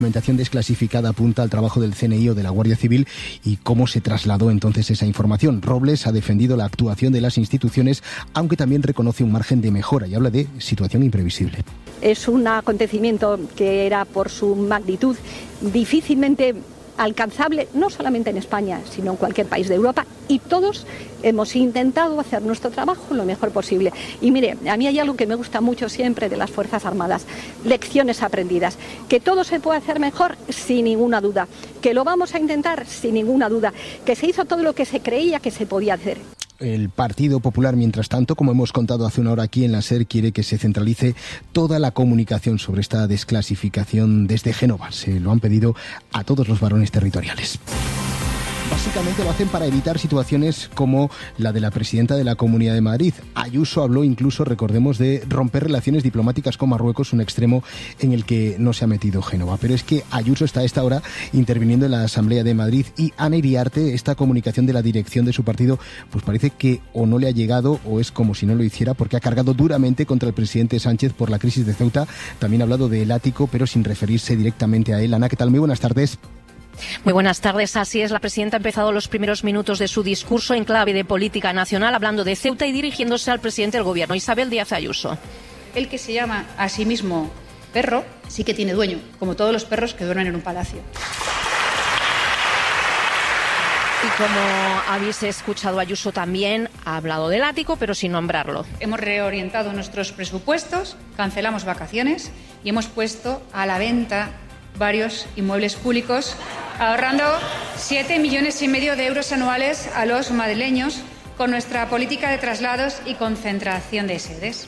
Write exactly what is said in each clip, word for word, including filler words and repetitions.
documentación desclasificada apunta al trabajo del C N I o de la Guardia Civil y cómo se trasladó entonces esa información. Robles ha defendido la actuación de las instituciones, aunque también reconoce un margen de mejora y habla de situación imprevisible. Es un acontecimiento que era, por su magnitud, difícilmente alcanzable, no solamente en España, sino en cualquier país de Europa, y todos hemos intentado hacer nuestro trabajo lo mejor posible. Y mire, a mí hay algo que me gusta mucho siempre de las Fuerzas Armadas: lecciones aprendidas. Que todo se puede hacer mejor, sin ninguna duda. Que lo vamos a intentar, sin ninguna duda. Que se hizo todo lo que se creía que se podía hacer. El Partido Popular, mientras tanto, como hemos contado hace una hora aquí en la SER, quiere que se centralice toda la comunicación sobre esta desclasificación desde Génova. Se lo han pedido a todos los varones territoriales. Básicamente lo hacen para evitar situaciones como la de la presidenta de la Comunidad de Madrid. Ayuso habló incluso, recordemos, de romper relaciones diplomáticas con Marruecos, un extremo en el que no se ha metido Génova. Pero es que Ayuso está a esta hora interviniendo en la Asamblea de Madrid y Ana Iriarte, esta comunicación de la dirección de su partido, pues parece que o no le ha llegado o es como si no lo hiciera, porque ha cargado duramente contra el presidente Sánchez por la crisis de Ceuta. También ha hablado del ático, pero sin referirse directamente a él. Ana, ¿qué tal? Muy buenas tardes. Muy buenas tardes. Así es, la presidenta ha empezado los primeros minutos de su discurso en clave de política nacional, hablando de Ceuta y dirigiéndose al presidente del Gobierno, Isabel Díaz Ayuso. El que se llama a sí mismo perro sí que tiene dueño, como todos los perros que duermen en un palacio. Y como habéis escuchado, Ayuso también ha hablado del ático, pero sin nombrarlo. Hemos reorientado nuestros presupuestos, cancelamos vacaciones y hemos puesto a la venta varios inmuebles públicos, ahorrando siete millones y medio de euros anuales a los madrileños con nuestra política de traslados y concentración de sedes.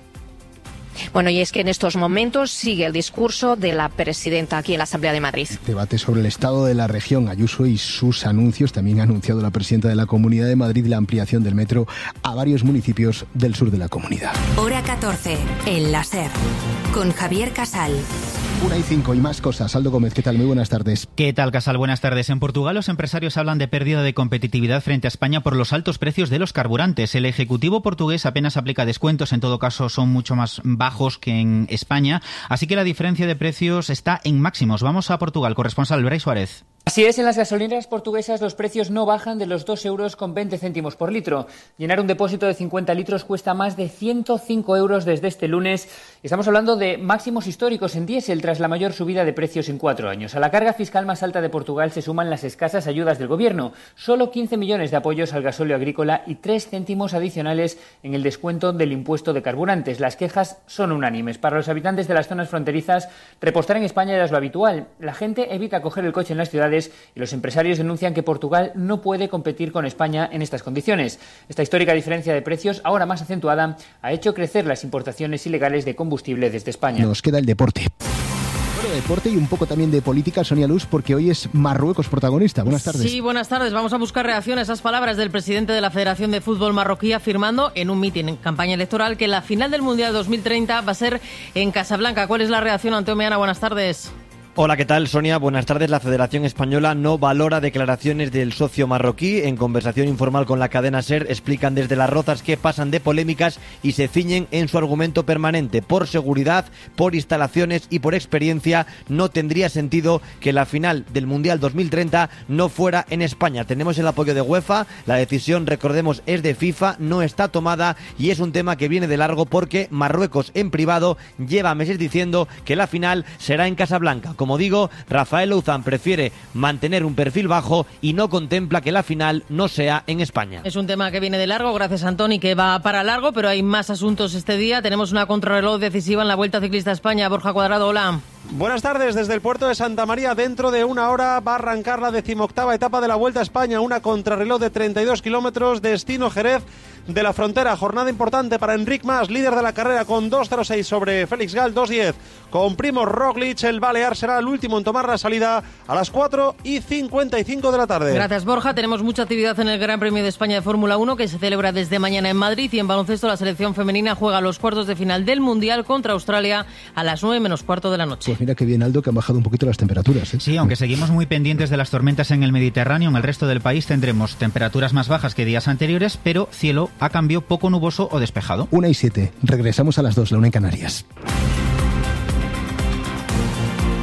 Bueno, y es que en estos momentos sigue el discurso de la presidenta aquí en la Asamblea de Madrid. Debate sobre el estado de la región, Ayuso y sus anuncios. También ha anunciado la presidenta de la Comunidad de Madrid la ampliación del metro a varios municipios del sur de la comunidad. Hora catorce, en la SER, con Javier Casal. Una y cinco y más cosas. Aldo Gómez, ¿qué tal? Muy buenas tardes. ¿Qué tal, Casal? Buenas tardes. En Portugal los empresarios hablan de pérdida de competitividad frente a España por los altos precios de los carburantes. El Ejecutivo portugués apenas aplica descuentos, en todo caso son mucho más bajos que en España, así que la diferencia de precios está en máximos. Vamos a Portugal, corresponsal Brais Suárez. Así es, en las gasolineras portuguesas los precios no bajan de los dos euros con veinte céntimos por litro. Llenar un depósito de cincuenta litros cuesta más de ciento cinco euros desde este lunes. Estamos hablando de máximos históricos en diésel tras la mayor subida de precios en cuatro años. A la carga fiscal más alta de Portugal se suman las escasas ayudas del gobierno. Solo quince millones de apoyos al gasóleo agrícola y tres céntimos adicionales en el descuento del impuesto de carburantes. Las quejas son unánimes. Para los habitantes de las zonas fronterizas, repostar en España ya es lo habitual. La gente evita coger el coche en las ciudades y los empresarios denuncian que Portugal no puede competir con España en estas condiciones. Esta histórica diferencia de precios, ahora más acentuada, ha hecho crecer las importaciones ilegales de combustible desde España. Nos queda el deporte. Bueno, deporte y un poco también de política, Sonia Luz, porque hoy es Marruecos protagonista. Buenas tardes. Sí, buenas tardes. Vamos a buscar reacción a esas palabras del presidente de la Federación de Fútbol marroquí, afirmando en un mitin en campaña electoral que la final del Mundial dos mil treinta va a ser en Casablanca. ¿Cuál es la reacción, Anteo Meana? Buenas tardes. Hola, ¿qué tal, Sonia? Buenas tardes. La Federación Española no valora declaraciones del socio marroquí. En conversación informal con la cadena SER explican desde Las Rozas que pasan de polémicas y se ciñen en su argumento permanente. Por seguridad, por instalaciones y por experiencia no tendría sentido que la final del Mundial dos mil treinta no fuera en España. Tenemos el apoyo de UEFA, la decisión, recordemos, es de FIFA, no está tomada y es un tema que viene de largo porque Marruecos en privado lleva meses diciendo que la final será en Casablanca. Como digo, Rafael Louzán prefiere mantener un perfil bajo y no contempla que la final no sea en España. Es un tema que viene de largo, gracias Antoni, que va para largo, pero hay más asuntos este día. Tenemos una contrarreloj decisiva en la Vuelta Ciclista a España. Borja Cuadrado, hola. Buenas tardes. Desde el puerto de Santa María, dentro de una hora va a arrancar la decimoctava etapa de la Vuelta a España, una contrarreloj de treinta y dos kilómetros, destino Jerez de la Frontera. Jornada importante para Enric Mas, líder de la carrera con dos cero seis sobre Félix Gal, dos diez. Con Primož Roglič, el balear será el último en tomar la salida a las cuatro y cincuenta y cinco de la tarde. Gracias, Borja. Tenemos mucha actividad en el Gran Premio de España de Fórmula uno, que se celebra desde mañana en Madrid, y en baloncesto la selección femenina juega los cuartos de final del Mundial contra Australia a las nueve menos cuarto de la noche. Pues mira qué bien, Aldo, que han bajado un poquito las temperaturas, ¿eh? Sí, aunque seguimos muy pendientes de las tormentas en el Mediterráneo, en el resto del país tendremos temperaturas más bajas que días anteriores, pero cielo a cambio poco nuboso o despejado. Una y siete. Regresamos a las dos, la una en Canarias.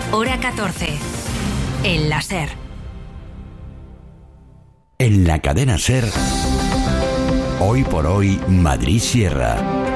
Hora catorce. En la SER. En la cadena SER, hoy por hoy, Madrid Sierra.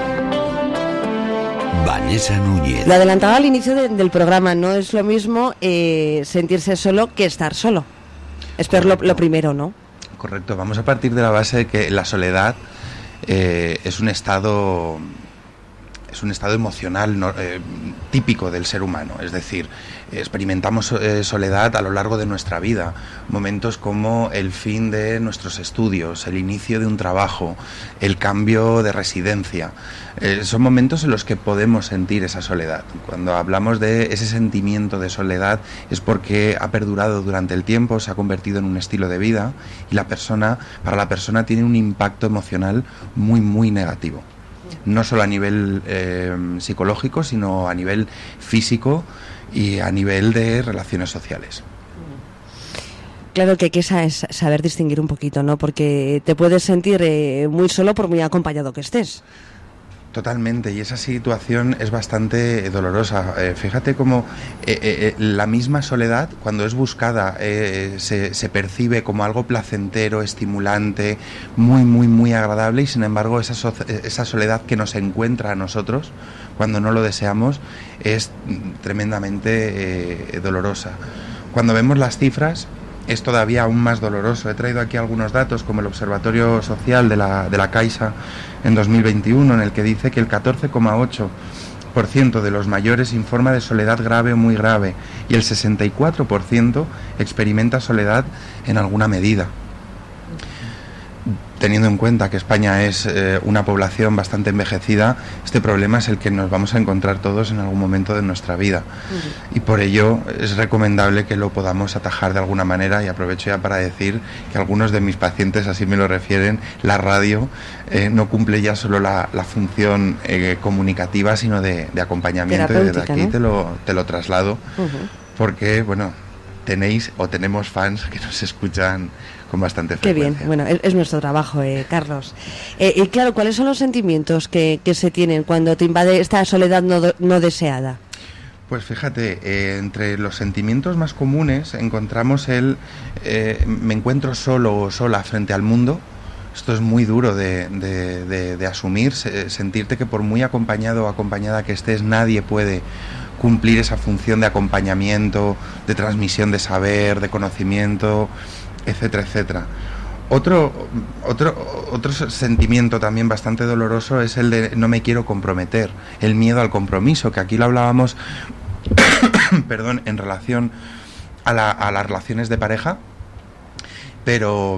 Vanessa Núñez. Lo adelantaba al inicio de, del programa, no es lo mismo eh, sentirse solo que estar solo. Espero lo, lo primero, ¿no? Correcto, vamos a partir de la base de que la soledad eh, es un estado... es un estado emocional no, eh, típico del ser humano, es decir, experimentamos eh, soledad a lo largo de nuestra vida, momentos como el fin de nuestros estudios, el inicio de un trabajo, el cambio de residencia, eh, son momentos en los que podemos sentir esa soledad. Cuando hablamos de ese sentimiento de soledad es porque ha perdurado durante el tiempo, se ha convertido en un estilo de vida y la persona, para la persona tiene un impacto emocional muy muy negativo. No solo a nivel eh, psicológico, sino a nivel físico y a nivel de relaciones sociales. Claro que hay que saber distinguir un poquito, ¿no? Porque te puedes sentir eh, muy solo por muy acompañado que estés. Totalmente, y esa situación es bastante dolorosa. Eh, fíjate cómo eh, eh, la misma soledad, cuando es buscada, eh, se, se percibe como algo placentero, estimulante, muy, muy, muy agradable, y sin embargo esa, so esa soledad que nos encuentra a nosotros, cuando no lo deseamos, es tremendamente eh, dolorosa. Cuando vemos las cifras, es todavía aún más doloroso. He traído aquí algunos datos, como el Observatorio Social de la, de la Caixa en dos mil veintiuno, en el que dice que el catorce coma ocho por ciento de los mayores informa de soledad grave o muy grave y el sesenta y cuatro por ciento experimenta soledad en alguna medida. Teniendo en cuenta que España es eh, una población bastante envejecida, este problema es el que nos vamos a encontrar todos en algún momento de nuestra vida. Uh-huh. Y por ello es recomendable que lo podamos atajar de alguna manera, y aprovecho ya para decir que algunos de mis pacientes así me lo refieren, la radio eh, no cumple ya solo la, la función eh, comunicativa, sino de, de acompañamiento, y desde aquí, ¿no?, te lo, te lo traslado, uh-huh, porque, bueno, tenéis o tenemos fans que nos escuchan con bastante frecuencia. Qué bien, bueno, es, es nuestro trabajo, eh, Carlos. Eh, y claro, ¿cuáles son los sentimientos que, que se tienen cuando te invade esta soledad no, no deseada? Pues fíjate, eh, entre los sentimientos más comunes encontramos el eh, me encuentro solo o sola frente al mundo. Esto es muy duro de, de, de, de asumir, se, sentirte que por muy acompañado o acompañada que estés, nadie puede cumplir esa función de acompañamiento, de transmisión de saber, de conocimiento, etcétera, etcétera. Otro, otro, otro sentimiento también bastante doloroso es el de no me quiero comprometer, el miedo al compromiso, que aquí lo hablábamos perdón, en relación a, la, a las relaciones de pareja, pero...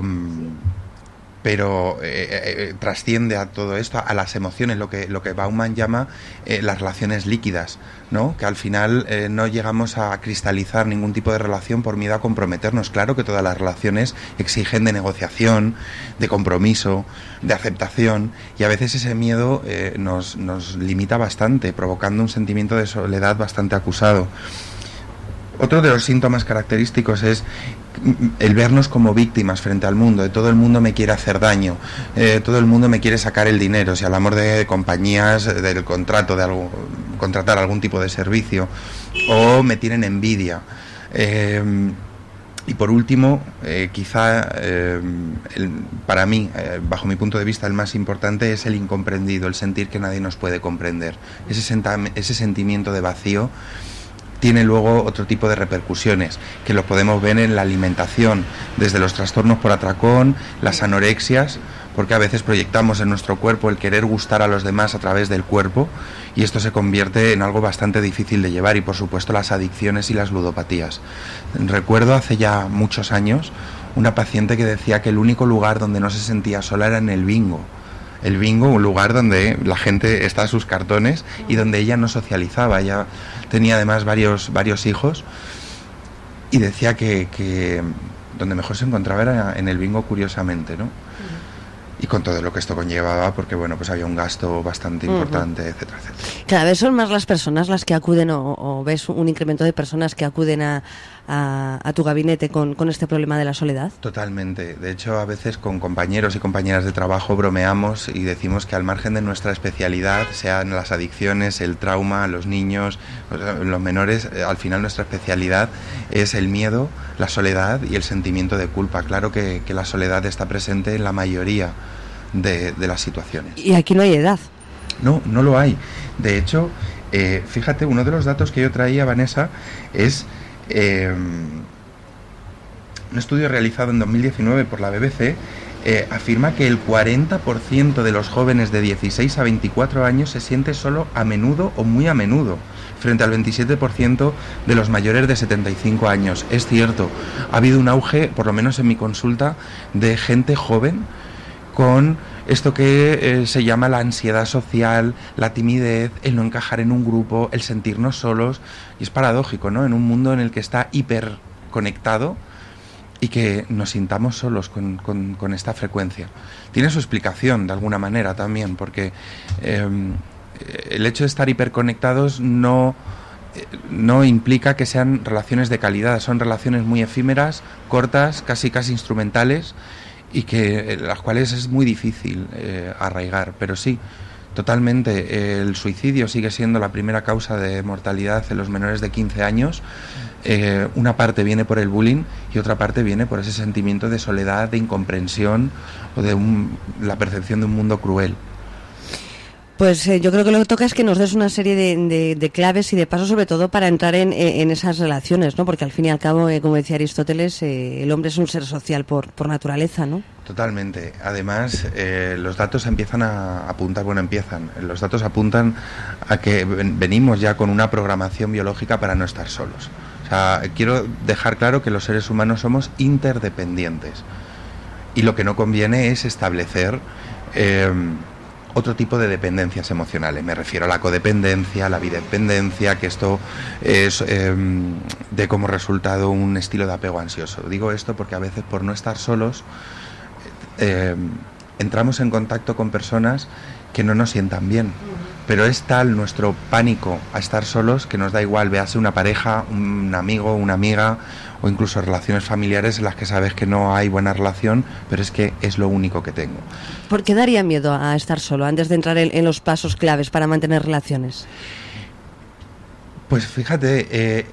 pero eh, eh, trasciende a todo esto, a las emociones, lo que, lo que Bauman llama eh, las relaciones líquidas, ¿no? Que al final eh, no llegamos a cristalizar ningún tipo de relación por miedo a comprometernos. Claro que todas las relaciones exigen de negociación, de compromiso, de aceptación, y a veces ese miedo eh, nos, nos limita bastante, provocando un sentimiento de soledad bastante acusado. Otro de los síntomas característicos es el vernos como víctimas frente al mundo, de todo el mundo me quiere hacer daño, eh, todo el mundo me quiere sacar el dinero, si hablamos de compañías, del contrato, de algo, contratar algún tipo de servicio, o me tienen envidia. Eh, y por último, eh, quizá eh, el, para mí, eh, bajo mi punto de vista, el más importante es el incomprendido, el sentir que nadie nos puede comprender, ese, senta, ese sentimiento de vacío. Tiene luego otro tipo de repercusiones, que lo podemos ver en la alimentación, desde los trastornos por atracón, las anorexias, porque a veces proyectamos en nuestro cuerpo el querer gustar a los demás a través del cuerpo, y esto se convierte en algo bastante difícil de llevar, y por supuesto las adicciones y las ludopatías. Recuerdo hace ya muchos años una paciente que decía que el único lugar donde no se sentía sola era en el bingo. El bingo, un lugar donde la gente está a sus cartones y donde ella no socializaba. Ella tenía además varios, varios hijos, y decía que, que donde mejor se encontraba era en el bingo, curiosamente, ¿no? Uh-huh. Y con todo lo que esto conllevaba, porque bueno, pues había un gasto bastante importante, uh-huh, etcétera, etcétera. Cada vez son más las personas las que acuden, o, o ves un incremento de personas que acuden a, a, a tu gabinete con, con este problema de la soledad? Totalmente. De hecho, a veces con compañeros y compañeras de trabajo bromeamos y decimos que al margen de nuestra especialidad, sean las adicciones, el trauma, los niños, los menores, al final nuestra especialidad es el miedo, la soledad y el sentimiento de culpa. Claro que, que la soledad está presente en la mayoría de, de las situaciones. Y aquí no hay edad. No, no lo hay. De hecho, eh, fíjate, uno de los datos que yo traía, Vanessa, es eh, un estudio realizado en dos mil diecinueve por la B B C, eh, afirma que el cuarenta por ciento de los jóvenes de dieciséis a veinticuatro años se siente solo a menudo o muy a menudo, frente al veintisiete por ciento de los mayores de setenta y cinco años. Es cierto, ha habido un auge, por lo menos en mi consulta, de gente joven con esto que eh, se llama la ansiedad social, la timidez, el no encajar en un grupo, el sentirnos solos. Y es paradójico, ¿no? En un mundo en el que está hiperconectado y que nos sintamos solos con, con, con esta frecuencia. Tiene su explicación, de alguna manera, también, porque eh, el hecho de estar hiperconectados no, eh, no implica que sean relaciones de calidad. Son relaciones muy efímeras, cortas, casi casi instrumentales, y que las cuales es muy difícil eh, arraigar, pero sí, totalmente, el suicidio sigue siendo la primera causa de mortalidad en los menores de quince años. Eh, una parte viene por el bullying y otra parte viene por ese sentimiento de soledad, de incomprensión o de un, la percepción de un mundo cruel. Pues eh, yo creo que lo que toca es que nos des una serie de, de, de claves y de pasos, sobre todo para entrar en, en esas relaciones, ¿no? Porque al fin y al cabo, eh, como decía Aristóteles, eh, el hombre es un ser social por, por naturaleza, ¿no? Totalmente. Además, eh, los datos empiezan a apuntar, bueno, empiezan, los datos apuntan a que ven, venimos ya con una programación biológica para no estar solos. O sea, quiero dejar claro que los seres humanos somos interdependientes y lo que no conviene es establecer Eh, otro tipo de dependencias emocionales. Me refiero a la codependencia, a la bidependencia, que esto es eh, de como resultado un estilo de apego ansioso. Digo esto porque a veces, por no estar solos, eh, entramos en contacto con personas que no nos sientan bien. Pero es tal nuestro pánico a estar solos que nos da igual, véase una pareja, un amigo, una amiga o incluso relaciones familiares en las que sabes que no hay buena relación, pero es que es lo único que tengo. ¿Por qué daría miedo a estar solo antes de entrar en, en los pasos claves para mantener relaciones? Pues fíjate, eh,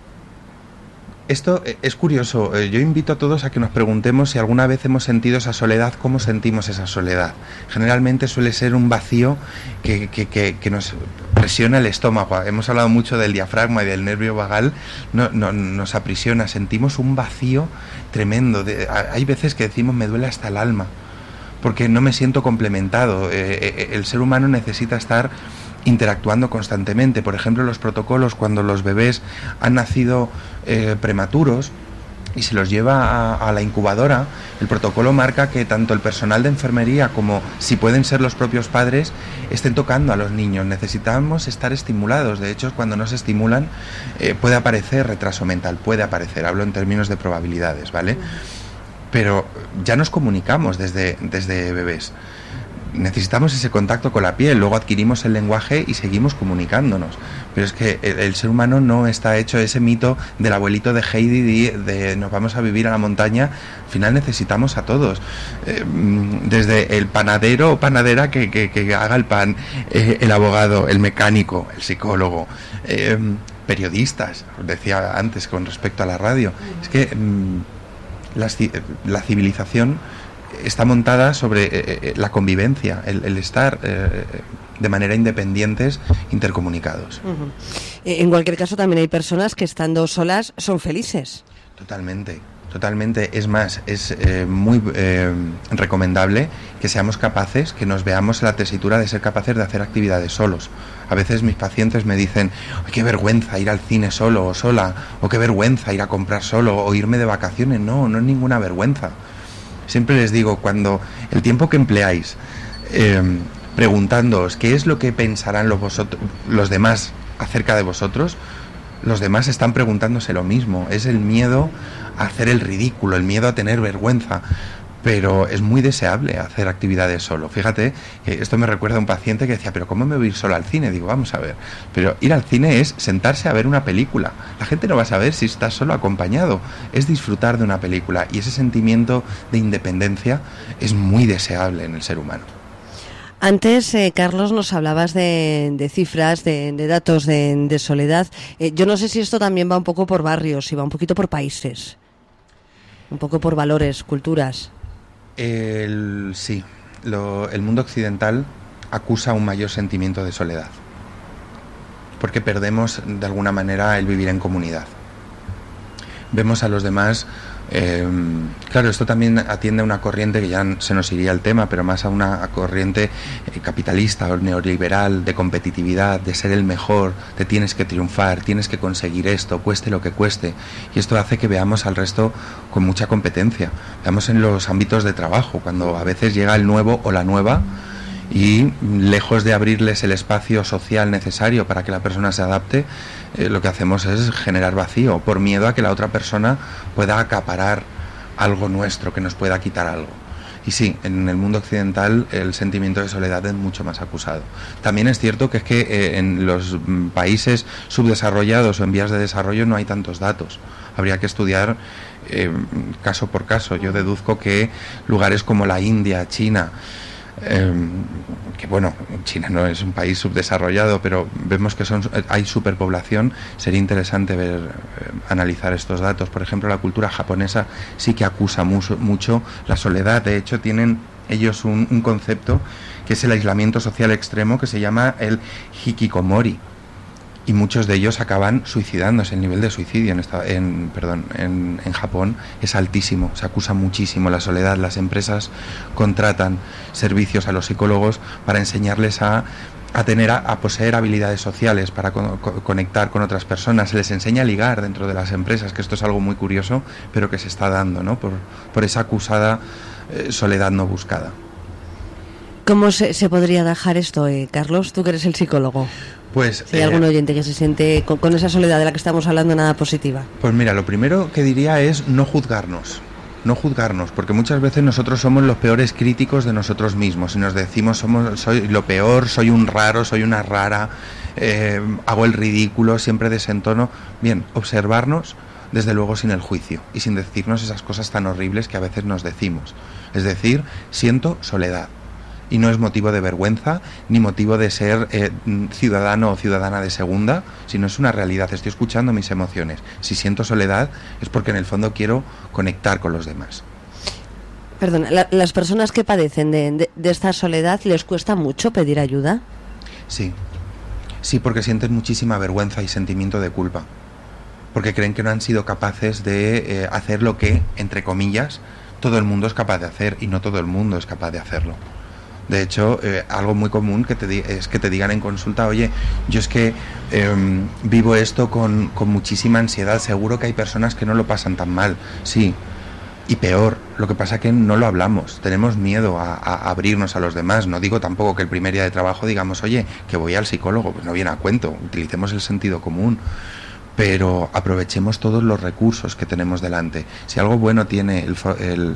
esto es curioso. Yo invito a todos a que nos preguntemos si alguna vez hemos sentido esa soledad, cómo sentimos esa soledad. Generalmente suele ser un vacío que, que, que, que nos presiona el estómago. Hemos hablado mucho del diafragma y del nervio vagal, no, no, nos aprisiona, sentimos un vacío tremendo. De, hay veces que decimos me duele hasta el alma, porque no me siento complementado. Eh, el ser humano necesita estar interactuando constantemente. Por ejemplo, los protocolos, cuando los bebés han nacido eh, prematuros y se los lleva a, a la incubadora, el protocolo marca que tanto el personal de enfermería como, si pueden ser los propios padres, estén tocando a los niños. Necesitamos estar estimulados. De hecho, cuando no se estimulan eh, puede aparecer retraso mental, puede aparecer, hablo en términos de probabilidades, ¿vale? Pero ya nos comunicamos desde, desde bebés. Necesitamos ese contacto con la piel, luego adquirimos el lenguaje y seguimos comunicándonos. Pero es que el, el ser humano no está hecho, ese mito del abuelito de Heidi de, de nos vamos a vivir a la montaña. Al final necesitamos a todos, eh, desde el panadero o panadera que, que, que haga el pan, eh, el abogado, el mecánico, el psicólogo, eh, periodistas, os decía antes con respecto a la radio. Es que mm, la, la civilización está montada sobre eh, la convivencia, el, el estar eh, de manera independientes, intercomunicados. Uh-huh. En cualquier caso, también hay personas que estando solas son felices. Totalmente, totalmente. Es más, es eh, muy eh, recomendable que seamos capaces, que nos veamos en la tesitura de ser capaces de hacer actividades solos. A veces mis pacientes me dicen, ¡ay, qué vergüenza ir al cine solo o sola! O qué vergüenza ir a comprar solo o irme de vacaciones. No, no es ninguna vergüenza. Siempre les digo, cuando el tiempo que empleáis eh, preguntándoos qué es lo que pensarán los, vosotros, los demás acerca de vosotros, los demás están preguntándose lo mismo. Es el miedo a hacer el ridículo, el miedo a tener vergüenza. pero es muy deseable hacer actividades solo. Fíjate, que esto me recuerda a un paciente que decía, pero ¿cómo me voy a ir solo al cine? Digo, vamos a ver, pero ir al cine es sentarse a ver una película. La gente no va a saber si estás solo o acompañado, es disfrutar de una película, y ese sentimiento de independencia es muy deseable en el ser humano. Antes, eh, Carlos, nos hablabas de, de cifras, de, de datos de, de soledad. Eh, yo no sé si esto también va un poco por barrios, si va un poquito por países, un poco por valores, culturas. El, sí, lo, el mundo occidental acusa un mayor sentimiento de soledad, porque perdemos de alguna manera el vivir en comunidad. Vemos a los demás, eh, claro, esto también atiende a una corriente que ya se nos iría el tema, pero más a una corriente eh, capitalista o neoliberal, de competitividad, de ser el mejor, de tienes que triunfar, tienes que conseguir esto, cueste lo que cueste, y esto hace que veamos al resto con mucha competencia. Veamos en los ámbitos de trabajo, cuando a veces llega el nuevo o la nueva, y lejos de abrirles el espacio social necesario para que la persona se adapte, eh, lo que hacemos es generar vacío, por miedo a que la otra persona pueda acaparar algo nuestro, que nos pueda quitar algo. Y sí, en el mundo occidental el sentimiento de soledad es mucho más acusado. También es cierto que es que eh, en los países subdesarrollados o en vías de desarrollo no hay tantos datos. Habría que estudiar eh, caso por caso. Yo deduzco que lugares como la India, China, Eh, que bueno, China no es un país subdesarrollado, pero vemos que son, hay superpoblación. Sería interesante ver, eh, analizar estos datos. Por ejemplo, la cultura japonesa sí que acusa mucho, mucho la soledad. De hecho, tienen ellos un, un concepto que es el aislamiento social extremo, que se llama el hikikomori, y muchos de ellos acaban suicidándose. El nivel de suicidio en, esta, en, perdón, en, en Japón es altísimo, se acusa muchísimo la soledad. Las empresas contratan servicios a los psicólogos para enseñarles a, a tener a, a poseer habilidades sociales, para co co conectar con otras personas. Se les enseña a ligar dentro de las empresas, que esto es algo muy curioso, pero que se está dando, ¿no? por, por esa acusada eh, soledad no buscada. ¿Cómo se, se podría dejar esto, eh, Carlos? Tú que eres el psicólogo. Pues, si hay eh, algún oyente que se siente con, con esa soledad de la que estamos hablando, nada positiva. Pues mira, lo primero que diría es no juzgarnos. No juzgarnos, porque muchas veces nosotros somos los peores críticos de nosotros mismos y nos decimos, somos, soy lo peor, soy un raro, soy una rara, eh, hago el ridículo, siempre desentono. Bien, observarnos, desde luego sin el juicio y sin decirnos esas cosas tan horribles que a veces nos decimos. Es decir, siento soledad. Y no es motivo de vergüenza, ni motivo de ser eh, ciudadano o ciudadana de segunda, sino es una realidad. Estoy escuchando mis emociones. Si siento soledad es porque en el fondo quiero conectar con los demás. Perdón, la, ¿las personas que padecen de, de, de esta soledad les cuesta mucho pedir ayuda? Sí, sí, porque sienten muchísima vergüenza y sentimiento de culpa. Porque creen que no han sido capaces de eh, hacer lo que, entre comillas, todo el mundo es capaz de hacer, y no todo el mundo es capaz de hacerlo. De hecho, eh, algo muy común que te es que te digan en consulta, oye, yo es que eh, vivo esto con, con muchísima ansiedad, seguro que hay personas que no lo pasan tan mal. Sí, y peor, lo que pasa es que no lo hablamos, tenemos miedo a, a abrirnos a los demás. No digo tampoco que el primer día de trabajo digamos, oye, que voy al psicólogo, pues no viene a cuento, utilicemos el sentido común. Pero aprovechemos todos los recursos que tenemos delante. Si algo bueno tiene el... el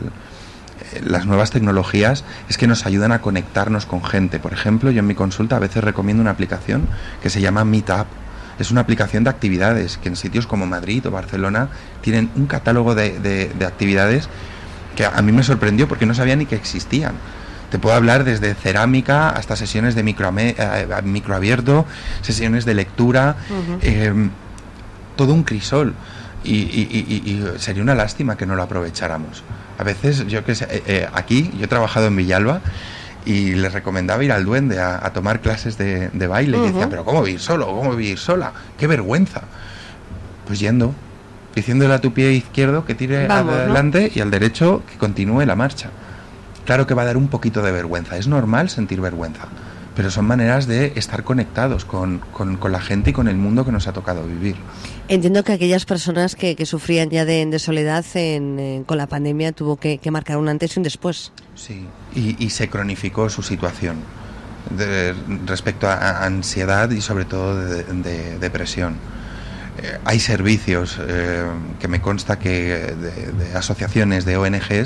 las nuevas tecnologías es que nos ayudan a conectarnos con gente. Por ejemplo, yo en mi consulta a veces recomiendo una aplicación que se llama Meetup. Es una aplicación de actividades que en sitios como Madrid o Barcelona tienen un catálogo de, de, de actividades que a mí me sorprendió porque no sabía ni que existían. Te puedo hablar desde cerámica hasta sesiones de microame, eh, microabierto, sesiones de lectura, uh-huh. eh, todo un crisol. Y, y, y, y sería una lástima que no lo aprovecháramos. A veces, yo que sé, eh, eh, aquí yo he trabajado en Villalba y les recomendaba ir al Duende a, a tomar clases de, de baile. Uh-huh. Y decía, pero ¿cómo voy a ir solo? ¿Cómo voy a ir sola? ¡Qué vergüenza! Pues yendo, diciéndole a tu pie izquierdo que tire Vamos, adelante, ¿no? Y al derecho que continúe la marcha. Claro que va a dar un poquito de vergüenza. Es normal sentir vergüenza, pero son maneras de estar conectados con, con, con la gente y con el mundo que nos ha tocado vivir. Entiendo que aquellas personas que, que sufrían ya de, de soledad en, en, con la pandemia tuvo que, que marcar un antes y un después. Sí, y, y se cronificó su situación de, respecto a, a ansiedad y sobre todo de, de depresión. Eh, hay servicios eh, que me consta que de, de asociaciones, de O N Ges,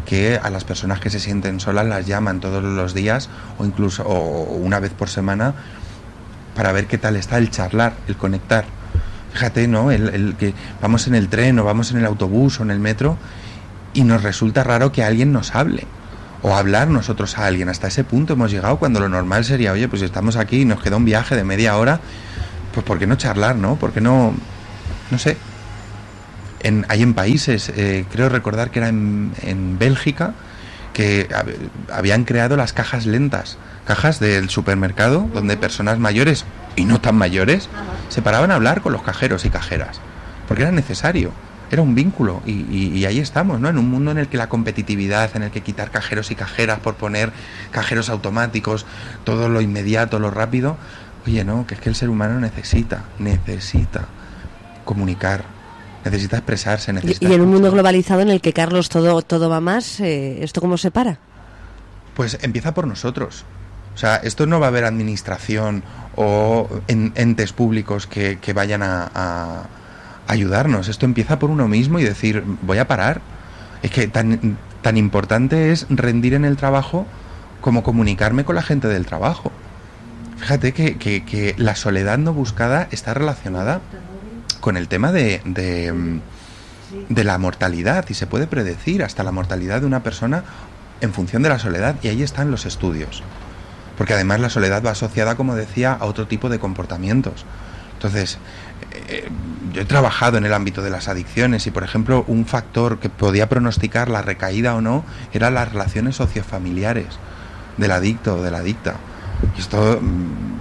que a las personas que se sienten solas las llaman todos los días o incluso o una vez por semana para ver qué tal está el charlar, el conectar. Fíjate, ¿no? El, el que vamos en el tren o vamos en el autobús o en el metro y nos resulta raro que alguien nos hable o hablar nosotros a alguien. Hasta ese punto hemos llegado, cuando lo normal sería, oye, pues estamos aquí y nos queda un viaje de media hora, pues ¿por qué no charlar, no? ¿Por qué no? No sé. En, hay en países, eh, creo recordar que era en, en Bélgica, que hab, habían creado las cajas lentas, cajas del supermercado, donde personas mayores y no tan mayores se paraban a hablar con los cajeros y cajeras, porque era necesario, era un vínculo, y, y, y ahí estamos, ¿no? En un mundo en el que la competitividad, en el que quitar cajeros y cajeras por poner cajeros automáticos, todo lo inmediato, lo rápido, oye, no, que es que el ser humano necesita, necesita comunicar, necesita expresarse, necesita... Y, y en un mundo globalizado en el que, Carlos, todo todo va más, eh, ¿esto cómo se para? Pues empieza por nosotros. O sea, esto no va a haber administración o en, entes públicos que, que vayan a, a ayudarnos. Esto empieza por uno mismo y decir, voy a parar. Es que tan, tan importante es rendir en el trabajo como comunicarme con la gente del trabajo. Fíjate que, que, que la soledad no buscada está relacionada con el tema de, de, de la mortalidad, y se puede predecir hasta la mortalidad de una persona en función de la soledad, y ahí están los estudios, porque además la soledad va asociada, como decía, a otro tipo de comportamientos. Entonces, eh, yo he trabajado en el ámbito de las adicciones y, por ejemplo, un factor que podía pronosticar la recaída o no eran las relaciones sociofamiliares del adicto o de la adicta, y esto mmm,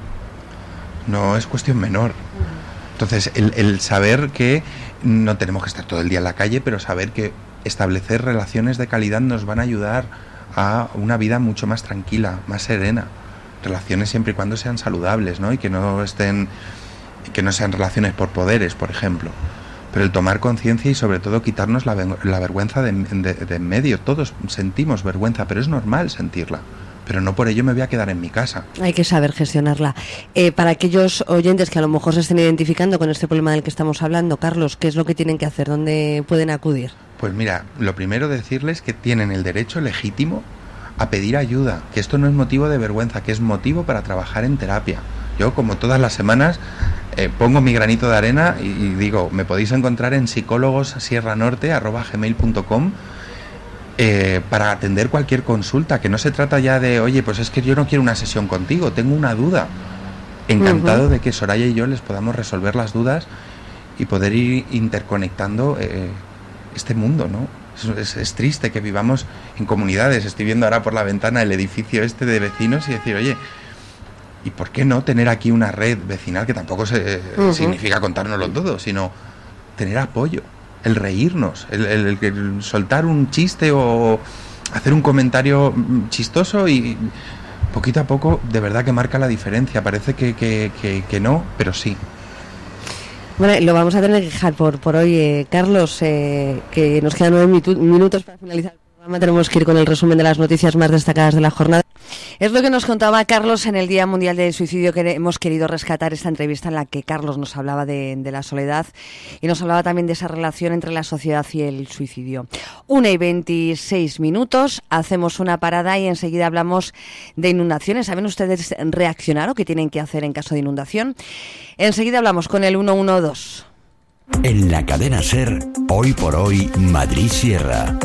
no es cuestión menor. Entonces, el, el saber que no tenemos que estar todo el día en la calle, pero saber que establecer relaciones de calidad nos van a ayudar a una vida mucho más tranquila, más serena. Relaciones siempre y cuando sean saludables, ¿no? Y que no estén, que no sean relaciones por poderes, por ejemplo. Pero el tomar conciencia y sobre todo quitarnos la, la vergüenza de, de, de en medio. Todos sentimos vergüenza, pero es normal sentirla. Pero no por ello me voy a quedar en mi casa. Hay que saber gestionarla. Eh, para aquellos oyentes que a lo mejor se estén identificando con este problema del que estamos hablando, Carlos, ¿qué es lo que tienen que hacer? ¿Dónde pueden acudir? Pues mira, lo primero decirles que tienen el derecho legítimo a pedir ayuda, que esto no es motivo de vergüenza, que es motivo para trabajar en terapia. Yo, como todas las semanas, eh, pongo mi granito de arena y, y digo, me podéis encontrar en psicólogos sierra norte arroba gmail punto com. Eh, para atender cualquier consulta, que no se trata ya de, oye, pues es que yo no quiero una sesión contigo, tengo una duda. Encantado uh-huh. de que Soraya y yo les podamos resolver las dudas y poder ir interconectando eh, este mundo, ¿no? Es, es, es triste que vivamos en comunidades. Estoy viendo ahora por la ventana el edificio este de vecinos y decir, oye, ¿y por qué no tener aquí una red vecinal que tampoco se, uh-huh. significa contárnoslo todo, sino tener apoyo? El reírnos, el, el, el soltar un chiste o hacer un comentario chistoso y poquito a poco de verdad que marca la diferencia. Parece que, que, que, que no, pero sí. Bueno, lo vamos a tener que dejar por, por hoy, eh, Carlos, eh, que nos quedan nueve mitu- minutos para finalizar el programa. Tenemos que ir con el resumen de las noticias más destacadas de la jornada. Es lo que nos contaba Carlos en el Día Mundial del Suicidio, que hemos querido rescatar esta entrevista en la que Carlos nos hablaba de, de la soledad y nos hablaba también de esa relación entre la sociedad y el suicidio. Una y veintiséis minutos, hacemos una parada y enseguida hablamos de inundaciones. ¿Saben ustedes reaccionar o qué tienen que hacer en caso de inundación? Enseguida hablamos con el ciento doce. En la cadena SER, hoy por hoy, Madrid Sierra.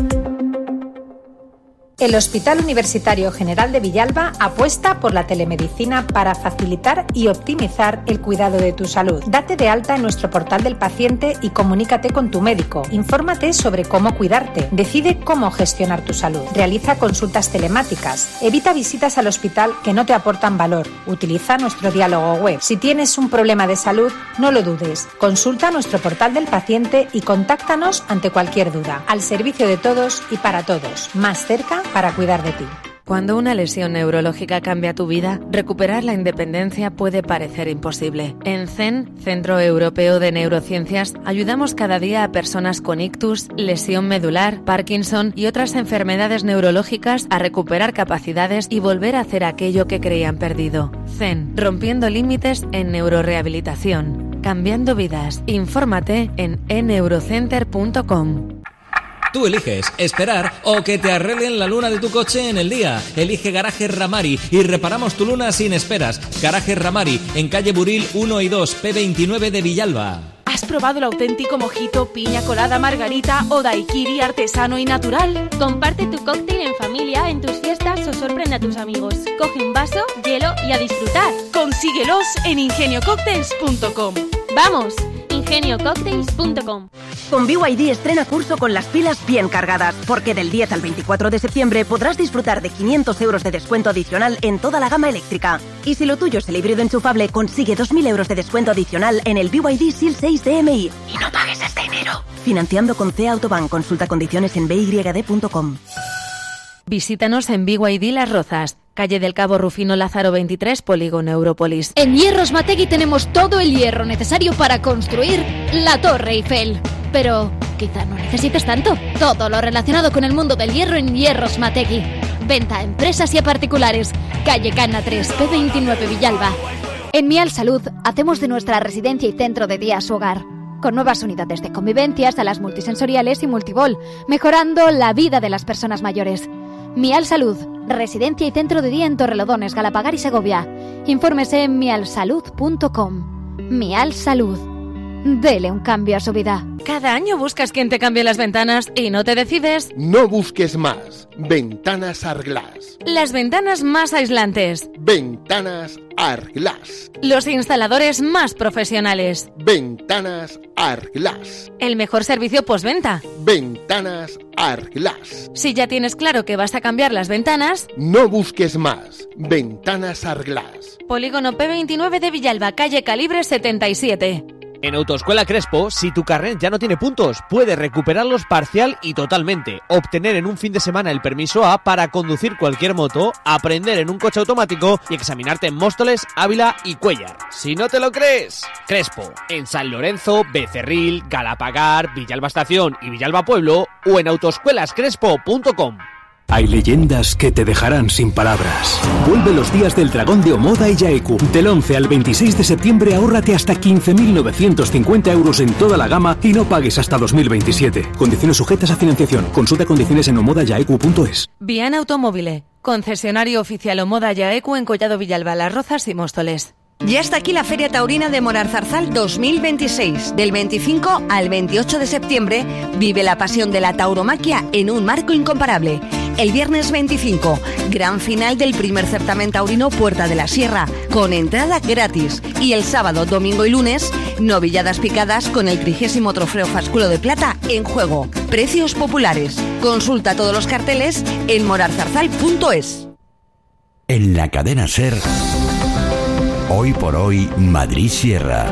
El Hospital Universitario General de Villalba apuesta por la telemedicina para facilitar y optimizar el cuidado de tu salud. Date de alta en nuestro portal del paciente y comunícate con tu médico. Infórmate sobre cómo cuidarte. Decide cómo gestionar tu salud. Realiza consultas telemáticas. Evita visitas al hospital que no te aportan valor. Utiliza nuestro diálogo web. Si tienes un problema de salud, no lo dudes. Consulta nuestro portal del paciente y contáctanos ante cualquier duda. Al servicio de todos y para todos. Más cerca para cuidar de ti. Cuando una lesión neurológica cambia tu vida, recuperar la independencia puede parecer imposible. En C E N, Centro Europeo de Neurociencias, ayudamos cada día a personas con ictus, lesión medular, Parkinson y otras enfermedades neurológicas a recuperar capacidades y volver a hacer aquello que creían perdido. C E N, rompiendo límites en neurorehabilitación. Cambiando vidas. Infórmate en e neurocenter punto com. Tú eliges esperar o que te arreglen la luna de tu coche en el día. Elige Garajes Ramari y reparamos tu luna sin esperas. Garajes Ramari, en calle Buril uno y dos, P veintinueve de Villalba. ¿Has probado el auténtico mojito, piña colada, margarita o daiquiri artesano y natural? Comparte tu cóctel en familia, en tus fiestas o sorprende a tus amigos. Coge un vaso, hielo y a disfrutar. Consíguelos en ingenio cocktails punto com. ¡Vamos! ingenio cocktails punto com. Con B Y D estrena curso con las pilas bien cargadas, porque del diez al veinticuatro de septiembre podrás disfrutar de quinientos euros de descuento adicional en toda la gama eléctrica. Y si lo tuyo es el híbrido enchufable, consigue dos mil euros de descuento adicional en el B Y D S I L seis D M I. Y no pagues hasta enero. Financiando con C Autobank. Consulta condiciones en B Y D punto com. Visítanos en B Y D Las Rozas, calle del Cabo Rufino Lázaro veintitrés, Polígono Európolis. En Hierros Mategui tenemos todo el hierro necesario para construir la Torre Eiffel. Pero quizá no necesites tanto. Todo lo relacionado con el mundo del hierro en Hierros Mategui. Venta a empresas y a particulares. Calle Cana tres, P veintinueve, Villalba. En Mial Salud hacemos de nuestra residencia y centro de día su hogar, con nuevas unidades de convivencia, salas multisensoriales y multibol, mejorando la vida de las personas mayores. Mial Salud, residencia y centro de día en Torrelodones, Galapagar y Segovia. Infórmese en mial salud punto com. Mial Salud. Dele un cambio a su vida. Cada año buscas quien te cambie las ventanas y no te decides. No busques más. Ventanas Arglass. Las ventanas más aislantes. Ventanas Arglass. Los instaladores más profesionales. Ventanas Arglass. El mejor servicio postventa. Ventanas Arglass. Si ya tienes claro que vas a cambiar las ventanas, no busques más. Ventanas Arglass. Polígono P veintinueve de Villalba, calle Calibre setenta y siete. En Autoescuela Crespo, si tu carnet ya no tiene puntos, puedes recuperarlos parcial y totalmente, obtener en un fin de semana el permiso A para conducir cualquier moto, aprender en un coche automático y examinarte en Móstoles, Ávila y Cuéllar. Si no te lo crees, Crespo, en San Lorenzo, Becerril, Galapagar, Villalba Estación y Villalba Pueblo o en autoescuelas crespo punto com. Hay leyendas que te dejarán sin palabras. Vuelve los días del dragón de Omoda y Yaeku. Del once al veintiséis de septiembre ahórrate hasta quince mil novecientos cincuenta euros en toda la gama y no pagues hasta dos mil veintisiete. Condiciones sujetas a financiación. Consulta condiciones en omoda yaeku punto es. Vian Automóvil, concesionario oficial Omoda Yaeku en Collado Villalba, Las Rozas y Móstoles. Ya está aquí la Feria Taurina de Morarzarzal dos mil veintiséis. Del veinticinco al veintiocho de septiembre vive la pasión de la tauromaquia en un marco incomparable. El viernes veinticinco, gran final del primer certamen taurino Puerta de la Sierra, con entrada gratis. Y el sábado, domingo y lunes, novilladas picadas con el trigésimo trofeo Fasculo de Plata en juego. Precios populares. Consulta todos los carteles en morarzarzal punto es. En la cadena SER, hoy por hoy, Madrid Sierra.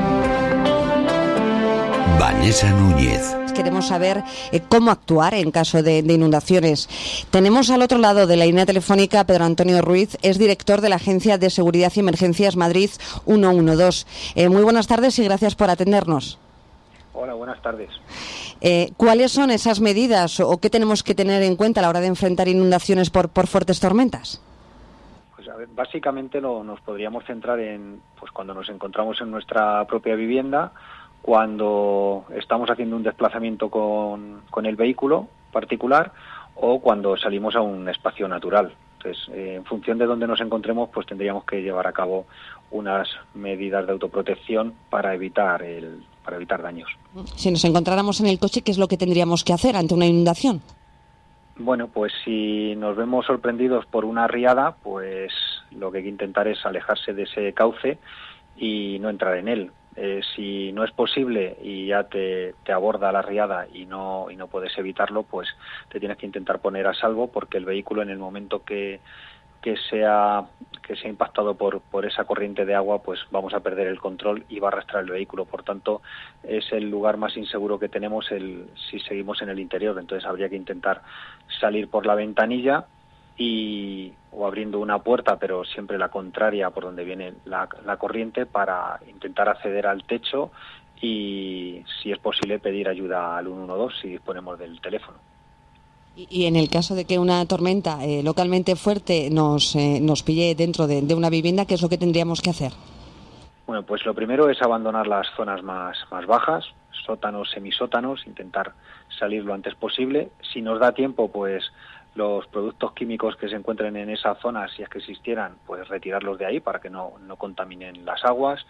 Vanessa Núñez. Queremos saber eh, cómo actuar en caso de, de inundaciones. Tenemos al otro lado de la línea telefónica a Pedro Antonio Ruiz, es director de la Agencia de Seguridad y Emergencias Madrid ciento doce. Eh, muy buenas tardes y gracias por atendernos. Hola, buenas tardes. Eh, ¿Cuáles son esas medidas o qué tenemos que tener en cuenta a la hora de enfrentar inundaciones por, por fuertes tormentas? Pues a ver, básicamente lo, nos podríamos centrar en pues cuando nos encontramos en nuestra propia vivienda, cuando estamos haciendo un desplazamiento con, con el vehículo particular o cuando salimos a un espacio natural. Entonces, eh, en función de dónde nos encontremos, pues tendríamos que llevar a cabo unas medidas de autoprotección para evitar el, para evitar daños. Si nos encontráramos en el coche, ¿qué es lo que tendríamos que hacer ante una inundación? Bueno, pues si nos vemos sorprendidos por una riada, pues lo que hay que intentar es alejarse de ese cauce y no entrar en él. Eh, si no es posible y ya te, te aborda la riada y no y no puedes evitarlo, pues te tienes que intentar poner a salvo, porque el vehículo, en el momento que que sea que sea impactado por por esa corriente de agua, pues vamos a perder el control y va a arrastrar el vehículo. Por tanto, es el lugar más inseguro que tenemos el si seguimos en el interior. Entonces habría que intentar salir por la ventanilla y o abriendo una puerta, pero siempre la contraria por donde viene la, la corriente, para intentar acceder al techo y, si es posible, pedir ayuda al ciento doce si disponemos del teléfono. Y, y en el caso de que una tormenta eh, localmente fuerte nos, eh, nos pille dentro de, de una vivienda, ¿qué es lo que tendríamos que hacer? Bueno, pues lo primero es abandonar las zonas más, más bajas, sótanos, semisótanos, intentar salir lo antes posible. Si nos da tiempo, pues los productos químicos que se encuentren en esa zona, si es que existieran, pues retirarlos de ahí para que no, no contaminen las aguas.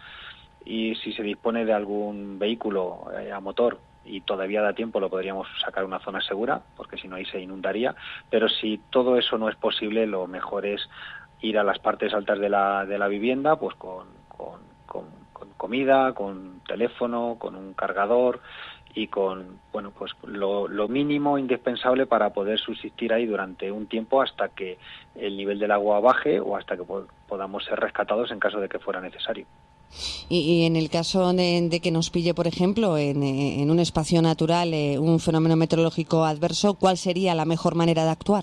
Y si se dispone de algún vehículo eh, a motor y todavía da tiempo, lo podríamos sacar a una zona segura, porque si no ahí se inundaría. Pero si todo eso no es posible, lo mejor es ir a las partes altas de la, de la vivienda, pues con, con, con, con comida, con teléfono, con un cargador y con, bueno, pues lo, lo mínimo indispensable para poder subsistir ahí durante un tiempo hasta que el nivel del agua baje o hasta que po- podamos ser rescatados en caso de que fuera necesario. Y, y en el caso de, de que nos pille, por ejemplo, en, en un espacio natural, eh, un fenómeno meteorológico adverso, ¿cuál sería la mejor manera de actuar?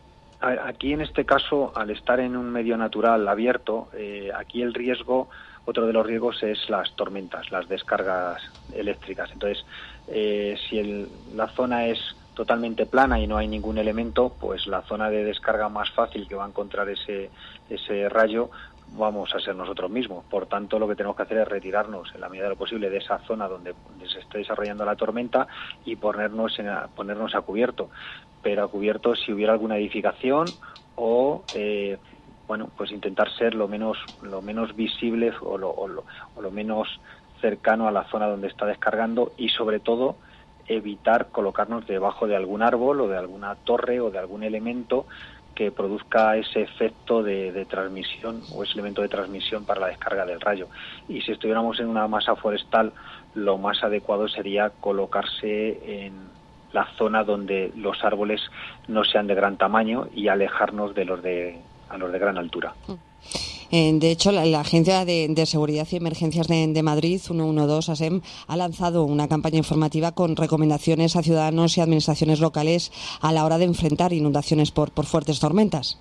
Aquí, en este caso, al estar en un medio natural abierto, eh, aquí el riesgo, otro de los riesgos es las tormentas, las descargas eléctricas. Entonces, eh, si el, la zona es totalmente plana y no hay ningún elemento, pues la zona de descarga más fácil que va a encontrar ese, ese rayo vamos a ser nosotros mismos. Por tanto, lo que tenemos que hacer es retirarnos en la medida de lo posible de esa zona donde, donde se esté desarrollando la tormenta y ponernos, en a, ponernos a cubierto. Pero a cubierto si hubiera alguna edificación o, eh, bueno, pues intentar ser lo menos lo menos visibles o lo, o, lo, o lo menos cercano a la zona donde está descargando y, sobre todo, evitar colocarnos debajo de algún árbol o de alguna torre o de algún elemento que produzca ese efecto de, de transmisión o ese elemento de transmisión para la descarga del rayo. Y si estuviéramos en una masa forestal, lo más adecuado sería colocarse en la zona donde los árboles no sean de gran tamaño y alejarnos de los de a los de gran altura. Eh, de hecho, la, la Agencia de, de Seguridad y Emergencias de, de Madrid, ciento doce, ASEM, ha lanzado una campaña informativa con recomendaciones a ciudadanos y administraciones locales a la hora de enfrentar inundaciones por, por fuertes tormentas.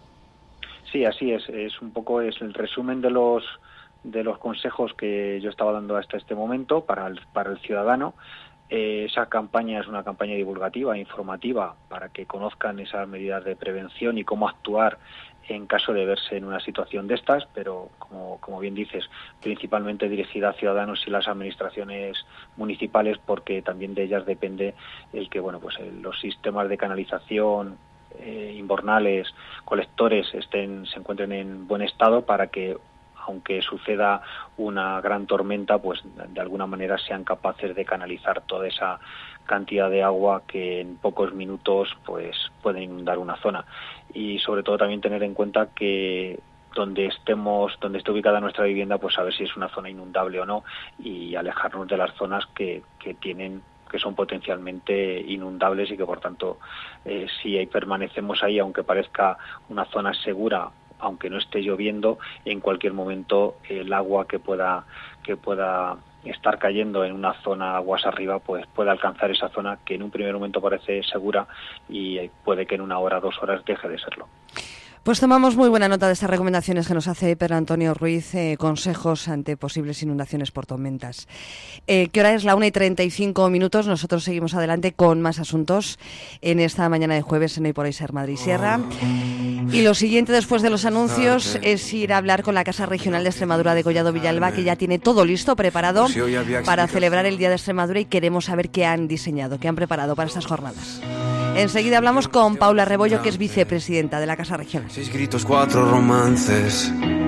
Sí, así es. Es un poco es el resumen de los de los consejos que yo estaba dando hasta este momento para el, para el ciudadano. Eh, esa campaña es una campaña divulgativa, informativa, para que conozcan esas medidas de prevención y cómo actuar en caso de verse en una situación de estas, pero como, como bien dices, principalmente dirigida a ciudadanos y las administraciones municipales, porque también de ellas depende el que, bueno, pues el, los sistemas de canalización, eh, invernales, colectores estén, se encuentren en buen estado para que, aunque suceda una gran tormenta, pues de alguna manera sean capaces de canalizar toda esa cantidad de agua que en pocos minutos pues pueden inundar una zona. Y sobre todo también tener en cuenta que donde estemos, donde esté ubicada nuestra vivienda, pues saber si es una zona inundable o no y alejarnos de las zonas que, que tienen que son potencialmente inundables y que por tanto eh, si ahí permanecemos ahí, aunque parezca una zona segura, aunque no esté lloviendo, en cualquier momento el agua que pueda que pueda estar cayendo en una zona aguas arriba, pues puede alcanzar esa zona que en un primer momento parece segura y puede que en una hora, dos horas deje de serlo. Pues tomamos muy buena nota de estas recomendaciones que nos hace Pedro Antonio Ruiz, eh, consejos ante posibles inundaciones por tormentas. Eh, ¿Qué hora es? La una y treinta y cinco minutos. Nosotros seguimos adelante con más asuntos en esta mañana de jueves en Hoy por Hoy Ser Madrid Sierra. Y lo siguiente después de los anuncios es ir a hablar con la Casa Regional de Extremadura de Collado Villalba, que ya tiene todo listo, preparado para celebrar el Día de Extremadura, y queremos saber qué han diseñado, qué han preparado para estas jornadas. Enseguida hablamos con Paula Rebollo, que es vicepresidenta de la Casa Regional. Seis gritos, cuatro romances.